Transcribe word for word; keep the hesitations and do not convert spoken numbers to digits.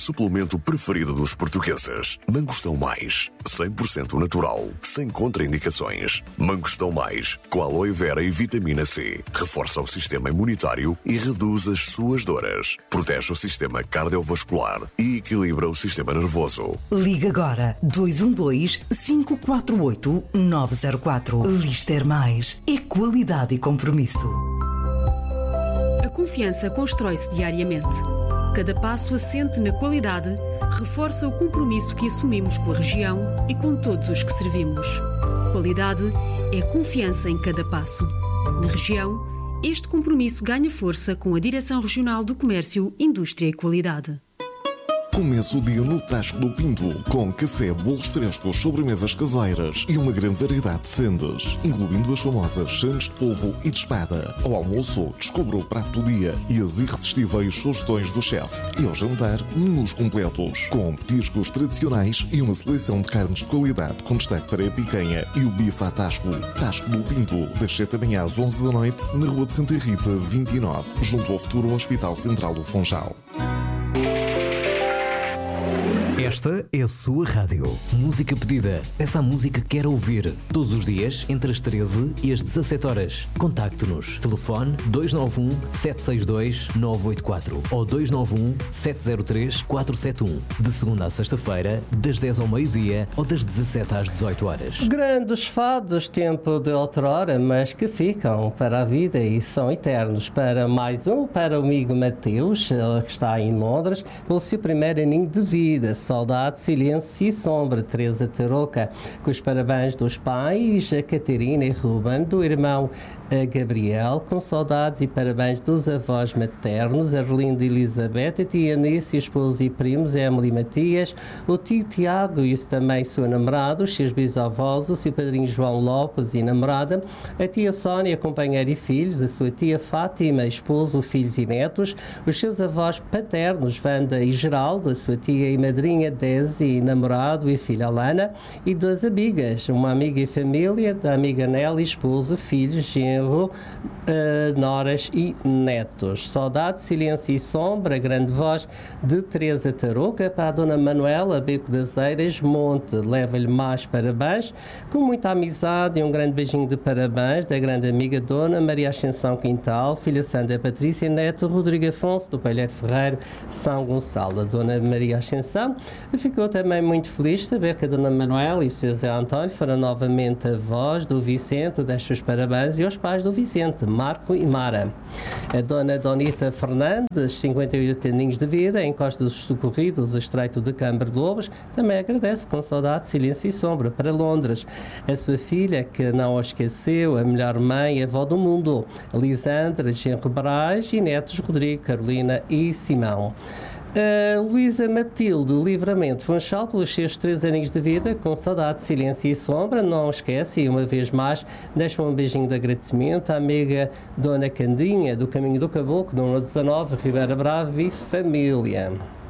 suplemento preferido dos portugueses. Mangostão Mais, cem por cento natural, sem contraindicações. Mangostão Mais, com aloe vera e vitamina C. Reforça o sistema imunitário e reduz as suas dores. Protege o sistema cardiovascular e equilibra o sistema nervoso. Liga agora dois um dois, cinco quatro oito, nove zero quatro. Lister Mais é qualidade e compromisso. A confiança constrói-se diariamente. Cada passo assente na qualidade reforça o compromisso que assumimos com a região e com todos os que servimos. Qualidade é confiança em cada passo. Na região, este compromisso ganha força com a Direção Regional do Comércio, Indústria e Qualidade. Começa o dia no Tasco do Pinto, com café, bolos frescos, sobremesas caseiras e uma grande variedade de sendas, incluindo as famosas sandes de polvo e de espada. Ao almoço, descubra o prato do dia e as irresistíveis sugestões do chefe. E ao jantar, menus completos, com petiscos tradicionais e uma seleção de carnes de qualidade, com destaque para a picanha e o bife à Tasco. Tasco do Pinto, das sete da manhã às onze da noite, na Rua de Santa Rita, vinte e nove, junto ao futuro Hospital Central do Funchal. Esta é a sua rádio. Música pedida. Essa música que quer ouvir. Todos os dias, entre as treze e as dezassete horas. Contacte-nos. Telefone dois nove um, sete seis dois, nove oito quatro ou dois nove um, sete zero três, quatro sete um. De segunda a sexta-feira, das dez ao meio-dia ou das dezassete às dezoito horas. Grandes fados, tempo de outrora, mas que ficam para a vida e são eternos. Para mais um, para o amigo Mateus, que está em Londres, pelo seu primeiro aninho de vida. Saudade, silêncio e sombra, Teresa Tarouca. Com os parabéns dos pais, a Catarina e Ruben, do irmão a Gabriel, com saudades e parabéns dos avós maternos, Arlinda e Elizabeth, a tia Anice, esposos e primos, Emily e Matias, o tio Tiago e também seu namorado, os seus bisavós, o seu padrinho João Lopes e namorada, a tia Sónia, companheira e filhos, a sua tia Fátima, esposo, filhos e netos, os seus avós paternos, Wanda e Geraldo, a sua tia e madrinha Desi, namorado e filha Alana, e duas amigas, uma amiga e família, da amiga Nelly, esposo, filhos, genro, uh, noras e netos. Saudade, silêncio e sombra, grande voz de Teresa Tarouca, para a dona Manuela Beco das Eiras Monte. Leva-lhe mais parabéns, com muita amizade e um grande beijinho de parabéns da grande amiga dona Maria Ascensão Quintal, filha Sandra Patrícia, neto Rodrigo Afonso, do Palheiro Ferreiro, São Gonçalo. A dona Maria Ascensão ficou também muito feliz de saber que a dona Manuela e o seu Zé António foram novamente avós do Vicente, deixa os parabéns, e aos pais do Vicente, Marco e Mara. A dona Donita Fernandes, cinquenta e oito aninhos de vida, em Costa dos Socorridos, estreito de Câmara de Lobos, também agradece com saudade, silêncio e sombra para Londres. A sua filha, que não a esqueceu, a melhor mãe e avó do mundo, Lisandra, genro Braz e netos Rodrigo, Carolina e Simão. Uh, Luísa Matilde Livramento Funchal, pelos seus três aninhos de vida, com saudade, silêncio e sombra, não esquece, e uma vez mais deixa um beijinho de agradecimento à amiga Dona Candinha, do Caminho do Caboclo, número dezanove, Ribeira Brava e família.